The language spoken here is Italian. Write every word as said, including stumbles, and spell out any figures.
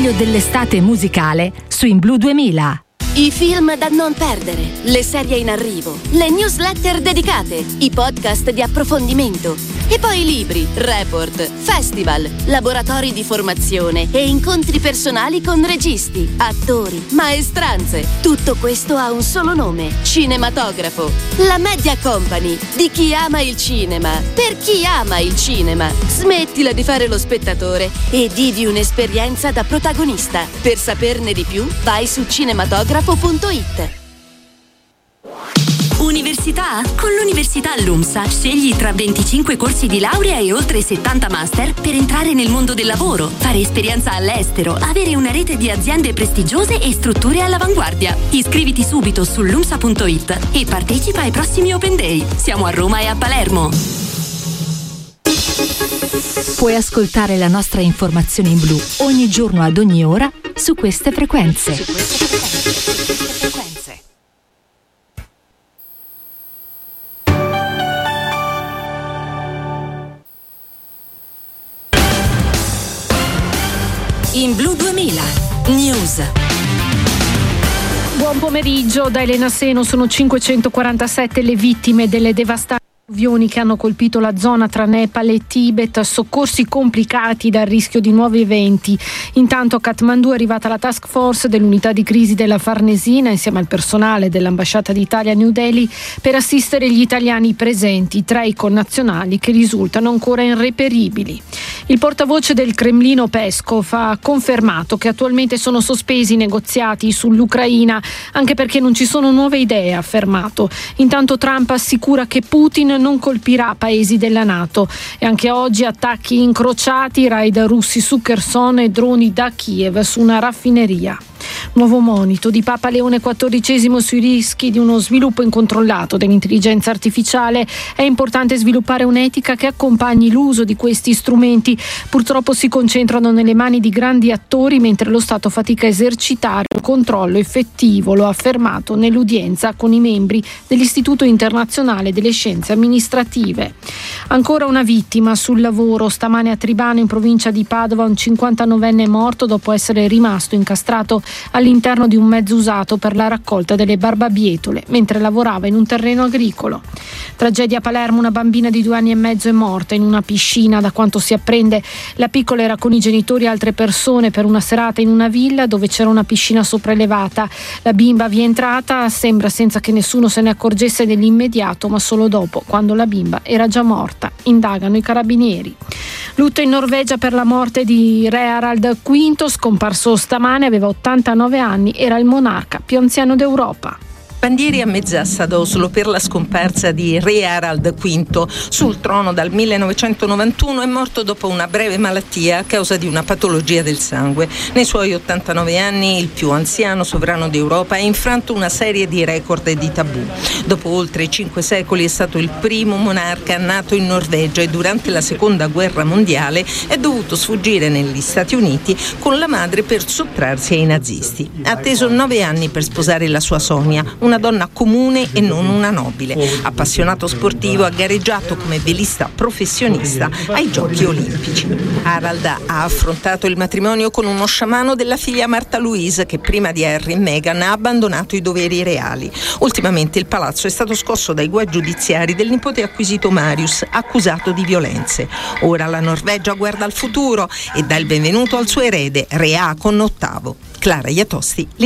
meglio dell'estate musicale su In Blu duemila. I film da non perdere, le serie in arrivo, le newsletter dedicate, i podcast di approfondimento e poi libri, report, festival, laboratori di formazione e incontri personali con registi, attori, maestranze. Tutto questo ha un solo nome: Cinematografo. La Media Company di chi ama il cinema, per chi ama il cinema. Smettila di fare lo spettatore e vivi un'esperienza da protagonista. Per saperne di più, vai su cinematografo punto it. Università? Con l'Università LUMSA scegli tra venticinque corsi di laurea e oltre settanta master per entrare nel mondo del lavoro, fare esperienza all'estero, avere una rete di aziende prestigiose e strutture all'avanguardia. Iscriviti subito su lumsa punto it e partecipa ai prossimi Open Day. Siamo a Roma e a Palermo. Puoi ascoltare la nostra informazione in blu ogni giorno ad ogni ora su queste frequenze. Su queste frequenze. In Blu duemila News. Buon pomeriggio da Elena Seno. Sono cinquecentoquarantasette le vittime delle devastanti alluvioni che hanno colpito la zona tra Nepal e Tibet, soccorsi complicati dal rischio di nuovi eventi. Intanto a Kathmandu è arrivata la task force dell'unità di crisi della Farnesina insieme al personale dell'ambasciata d'Italia a New Delhi per assistere gli italiani presenti, tra i connazionali che risultano ancora irreperibili. Il portavoce del Cremlino Peskov ha confermato che attualmente sono sospesi i negoziati sull'Ucraina, anche perché non ci sono nuove idee, ha affermato. Intanto Trump assicura che Putin non colpirà paesi della NATO. E anche oggi attacchi incrociati, raid russi su Kherson e droni da Kiev su una raffineria. Nuovo monito di Papa Leone quattordicesimo sui rischi di uno sviluppo incontrollato dell'intelligenza artificiale. È importante sviluppare un'etica che accompagni l'uso di questi strumenti. Purtroppo si concentrano nelle mani di grandi attori mentre lo Stato fatica a esercitare un controllo effettivo, lo ha affermato nell'udienza con i membri dell'Istituto Internazionale delle Scienze Amministrative. Ancora una vittima sul lavoro. Stamane a Tribano, in provincia di Padova, un cinquantanovenne è morto dopo essere rimasto incastrato all'interno di un mezzo usato per la raccolta delle barbabietole mentre lavorava in un terreno agricolo. Tragedia a Palermo, una bambina di due anni e mezzo è morta in una piscina. Da quanto si apprende, la piccola era con i genitori e altre persone per una serata in una villa dove c'era una piscina sopraelevata. La bimba vi è entrata, sembra senza che nessuno se ne accorgesse nell'immediato, ma solo dopo, quando la bimba era già morta. Indagano i carabinieri. Lutto in Norvegia per la morte di re Harald quinto, scomparso stamane, aveva ottantanove anni, era il monarca più anziano d'Europa. Bandieri a mezz'asta ad Oslo per la scomparsa di re Harald quinto. Sul trono dal millenovecentonovantuno, è morto dopo una breve malattia a causa di una patologia del sangue. Nei suoi ottantanove anni, il più anziano sovrano d'Europa ha infranto una serie di record e di tabù. Dopo oltre cinque secoli è stato il primo monarca nato in Norvegia e durante la seconda guerra mondiale è dovuto sfuggire negli Stati Uniti con la madre per sottrarsi ai nazisti. Ha atteso nove anni per sposare la sua Sonia, una una donna comune e non una nobile. Appassionato sportivo, ha gareggiato come velista professionista ai Giochi Olimpici. Harald ha affrontato il matrimonio con uno sciamano della figlia Martha Louise, che prima di Harry e Meghan ha abbandonato i doveri reali. Ultimamente il palazzo è stato scosso dai guai giudiziari del nipote acquisito Marius, accusato di violenze. Ora la Norvegia guarda al futuro e dà il benvenuto al suo erede, re Haakon ottavo. Clara Iatosti.